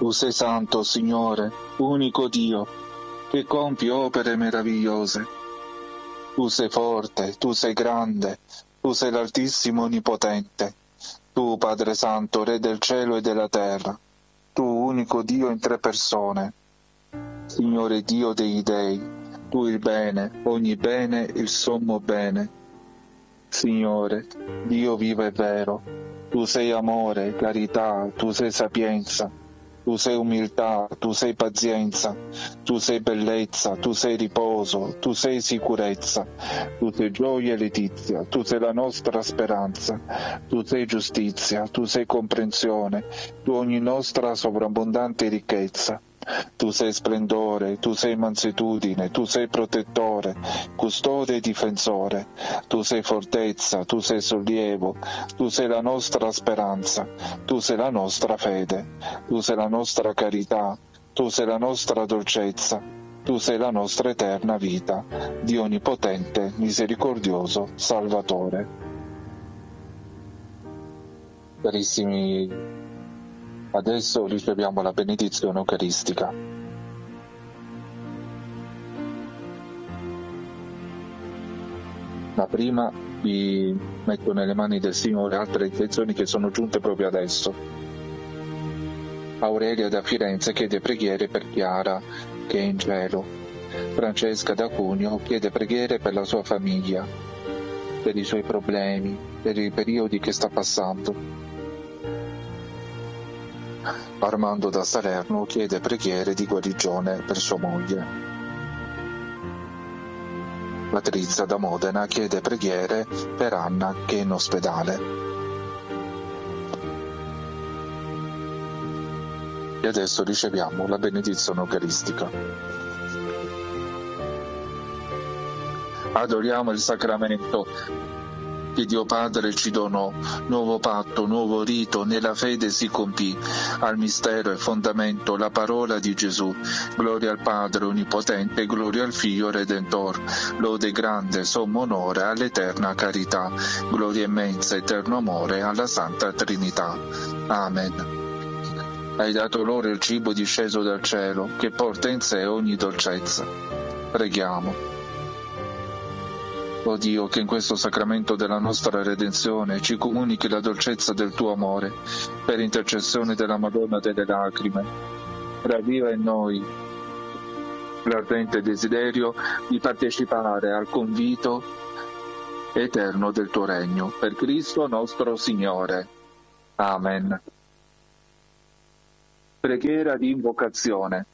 Tu sei santo, Signore, unico Dio, che compi opere meravigliose. Tu sei forte, tu sei grande, tu sei l'Altissimo Onnipotente. Tu, Padre Santo, Re del cielo e della terra. Tu, unico Dio in tre persone. Signore Dio dei dei, tu il bene, ogni bene, il sommo bene. Signore, Dio vivo e vero, tu sei amore, carità, tu sei sapienza, tu sei umiltà, tu sei pazienza, tu sei bellezza, tu sei riposo, tu sei sicurezza, tu sei gioia e letizia, tu sei la nostra speranza, tu sei giustizia, tu sei comprensione, tu ogni nostra sovrabbondante ricchezza. Tu sei splendore, tu sei mansuetudine, tu sei protettore, custode e difensore, tu sei fortezza, tu sei sollievo, tu sei la nostra speranza, tu sei la nostra fede, tu sei la nostra carità, tu sei la nostra dolcezza, tu sei la nostra eterna vita, Dio onnipotente, misericordioso, Salvatore. Carissimi, adesso riceviamo la benedizione eucaristica. La prima vi metto nelle mani del Signore altre intenzioni che sono giunte proprio adesso. Aurelia da Firenze chiede preghiere per Chiara, che è in cielo. Francesca da Cuneo chiede preghiere per la sua famiglia, per i suoi problemi, per i periodi che sta passando. Armando da Salerno chiede preghiere di guarigione per sua moglie. Patrizia da Modena chiede preghiere per Anna che è in ospedale. E adesso riceviamo la benedizione eucaristica. Adoriamo il sacramento che Dio Padre ci donò, nuovo patto, nuovo rito, nella fede si compì, al mistero e fondamento la parola di Gesù. Gloria al Padre Onnipotente, gloria al Figlio Redentor, lode grande, sommo onore all'eterna carità, gloria immensa, eterno amore alla Santa Trinità. Amen. Hai dato loro il cibo disceso dal cielo, che porta in sé ogni dolcezza. Preghiamo. O Dio, che in questo sacramento della nostra redenzione ci comunichi la dolcezza del tuo amore, per intercessione della Madonna delle Lacrime, ravviva in noi l'ardente desiderio di partecipare al convito eterno del tuo regno. Per Cristo nostro Signore. Amen. Preghiera di invocazione.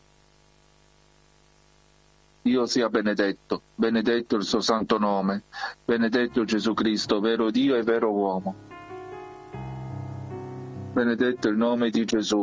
Dio sia benedetto, benedetto il suo santo nome, benedetto Gesù Cristo, vero Dio e vero uomo. Benedetto il nome di Gesù.